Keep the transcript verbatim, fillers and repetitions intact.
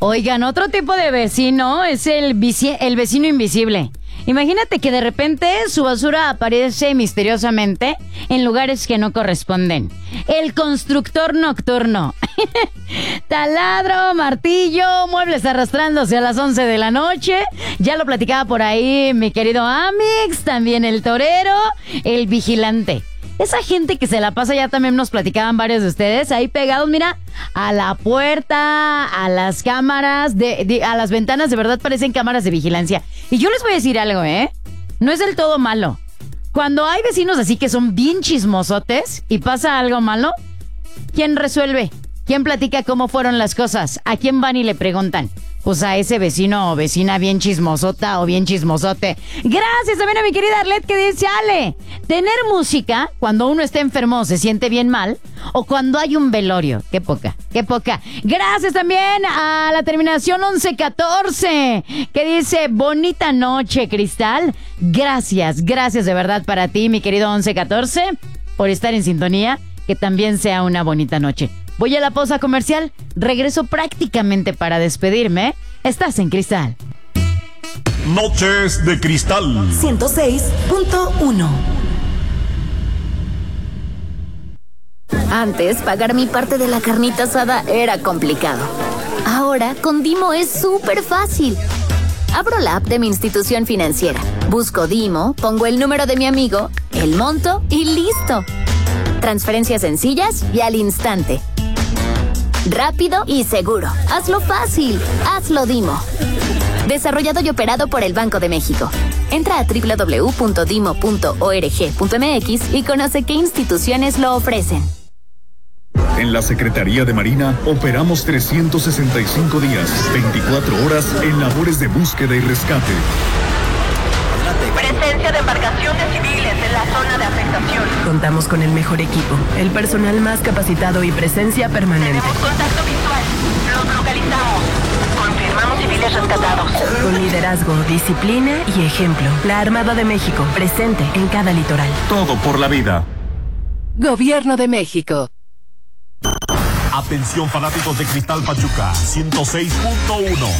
Oigan, otro tipo de vecino es el, vici- el vecino invisible. Imagínate que de repente su basura aparece misteriosamente en lugares que no corresponden. El constructor nocturno. Taladro, martillo, muebles arrastrándose a las once de la noche. Ya lo platicaba por ahí mi querido Amix, también el torero, el vigilante. Esa gente que se la pasa, ya también nos platicaban varios de ustedes, ahí pegados, mira, a la puerta, a las cámaras, de, de, a las ventanas, de verdad parecen cámaras de vigilancia. Y yo les voy a decir algo, ¿eh? No es del todo malo. Cuando hay vecinos así que son bien chismosotes y pasa algo malo, ¿quién resuelve? ¿Quién platica cómo fueron las cosas? ¿A quién van y le preguntan? Pues a ese vecino o vecina bien chismosota o bien chismosote. Gracias también a mi querida Arlet que dice, Ale, tener música cuando uno está enfermo se siente bien mal o cuando hay un velorio. Qué poca, qué poca. Gracias también a la terminación once catorce que dice, bonita noche, Cristal. Gracias, gracias de verdad para ti, mi querido once catorce, por estar en sintonía. Que también sea una bonita noche. Voy a la pausa comercial, regreso prácticamente para despedirme. Estás en Cristal. Noches de Cristal. ciento seis punto uno. Antes, pagar mi parte de la carnita asada era complicado. Ahora, con Dimo es súper fácil. Abro la app de mi institución financiera, busco Dimo, pongo el número de mi amigo, el monto y listo. Transferencias sencillas y al instante. Rápido y seguro. Hazlo fácil. Hazlo Dimo. Desarrollado y operado por el Banco de México. Entra a doble u doble u doble u punto dimo punto org punto m x y conoce qué instituciones lo ofrecen. En la Secretaría de Marina operamos trescientos sesenta y cinco días, veinticuatro horas en labores de búsqueda y rescate. Presencia de embarcaciones civiles en la zona de afectación. Contamos con el mejor equipo, el personal más capacitado y presencia permanente. Tenemos contacto visual. Los localizamos. Confirmamos civiles rescatados. Con liderazgo, disciplina y ejemplo. La Armada de México, presente en cada litoral. Todo por la vida. Gobierno de México. Atención fanáticos de Cristal Pachuca, ciento seis punto uno.